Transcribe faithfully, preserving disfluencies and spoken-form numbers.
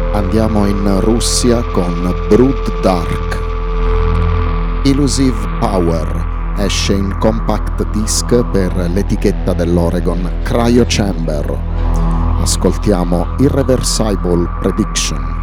Andiamo in Russia con Brood Dark. Illusive Power esce in compact disc per l'etichetta dell'Oregon Cryo Chamber. Ascoltiamo Irreversible Prediction.